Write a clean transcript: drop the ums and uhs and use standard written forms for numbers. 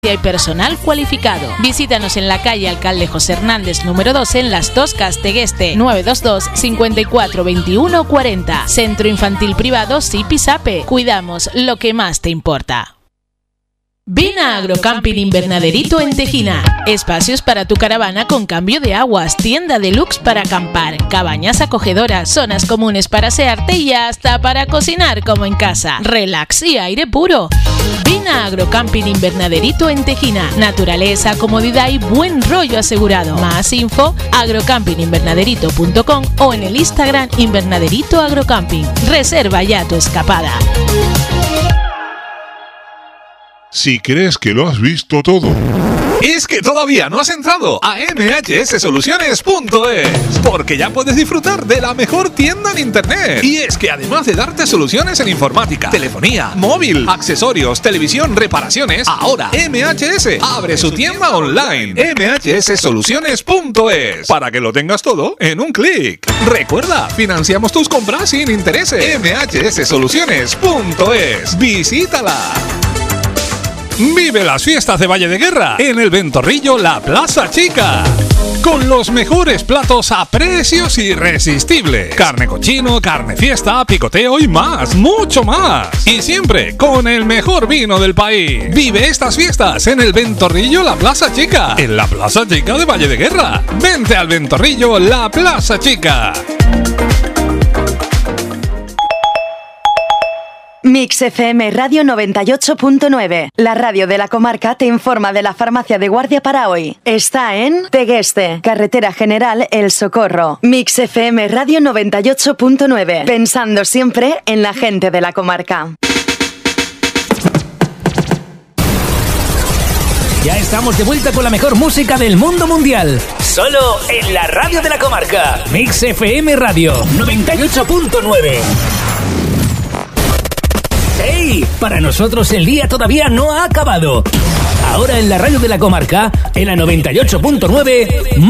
y personal cualificado. Visítanos en la calle Alcalde José Hernández número 2 en Las Toscas, Tegueste, 922 54 21 40. Centro Infantil Privado Sipisape. Cuidamos lo que más te importa. Ven a Agrocamping Invernaderito en Tejina. Espacios para tu caravana con cambio de aguas, tienda deluxe para acampar, cabañas acogedoras, zonas comunes para asearte y hasta para cocinar como en casa. Relax y aire puro. Ven a Agrocamping Invernaderito en Tejina. Naturaleza, comodidad y buen rollo asegurado. Más info, agrocampinginvernaderito.com o en el Instagram Invernaderito Agrocamping. Reserva ya tu escapada. Si crees que lo has visto todo, es que todavía no has entrado a mhssoluciones.es, porque ya puedes disfrutar de la mejor tienda en internet. Y es que además de darte soluciones en informática, telefonía, móvil, accesorios, televisión, reparaciones, ahora MHS abre su tienda online, mhssoluciones.es, para que lo tengas todo en un clic. Recuerda, financiamos tus compras sin intereses. mhssoluciones.es, visítala. Vive las fiestas de Valle de Guerra en el Ventorrillo La Plaza Chica, con los mejores platos a precios irresistibles. Carne cochino, carne fiesta, picoteo y más, mucho más. Y siempre con el mejor vino del país. Vive estas fiestas en el Ventorrillo La Plaza Chica, en la Plaza Chica de Valle de Guerra. Vente al Ventorrillo La Plaza Chica. Mix FM Radio 98.9. La radio de la comarca te informa de la farmacia de guardia para hoy. Está en Tegueste, Carretera General El Socorro. Mix FM Radio 98.9. Pensando siempre en la gente de la comarca. Ya estamos de vuelta con la mejor música del mundo mundial. Solo en la radio de la comarca. Mix FM Radio 98.9. ¡Hey! Para nosotros el día todavía no ha acabado. Ahora en la radio de la comarca, en la 98.9,